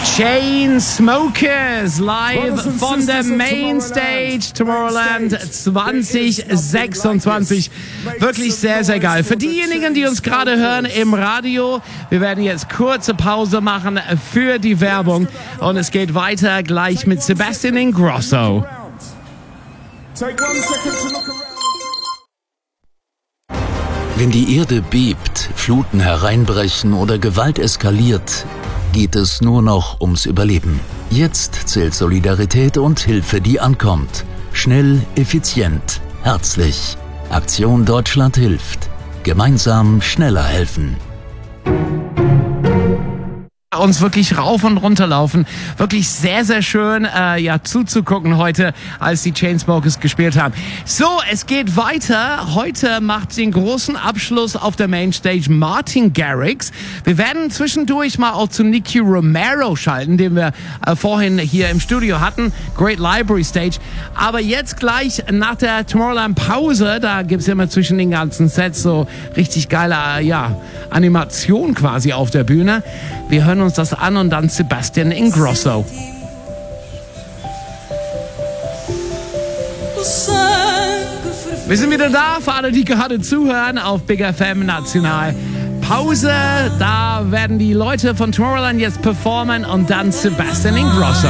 Chainsmokers live von der Mainstage Tomorrowland 2026. Wirklich sehr, sehr geil. Für diejenigen, die uns gerade hören im Radio, wir werden jetzt kurze Pause machen für die Werbung und es geht weiter gleich mit Sebastian Ingrosso. Wenn die Erde bebt, Fluten hereinbrechen oder Gewalt eskaliert, geht es nur noch ums Überleben. Jetzt zählt Solidarität und Hilfe, die ankommt. Schnell, effizient, herzlich. Aktion Deutschland hilft. Gemeinsam schneller helfen. Uns wirklich rauf und runter laufen. Wirklich sehr, sehr schön zuzugucken heute, als die Chainsmokers gespielt haben. So, es geht weiter. Heute macht den großen Abschluss auf der Mainstage Martin Garrix. Wir werden zwischendurch mal auch zu Nicky Romero schalten, den wir vorhin hier im Studio hatten. Great Library Stage. Aber jetzt gleich nach der Tomorrowland Pause, da gibt's immer zwischen den ganzen Sets so richtig geile Animation quasi auf der Bühne. Wir hören uns das an und dann Sebastian Ingrosso. Wir sind wieder da, für alle, die gerade zuhören auf Big FM National. Pause, da werden die Leute von Tomorrowland jetzt performen und dann Sebastian Ingrosso.